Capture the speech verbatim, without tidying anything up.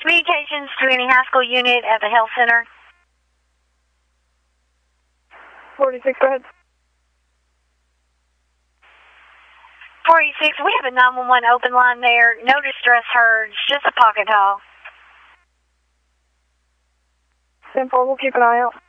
Communications to any high school unit at the health center. forty-six, go ahead. forty-six, we have a nine one one open line there. No distress heard. It's just a pocket call. ten four, we'll keep an eye out.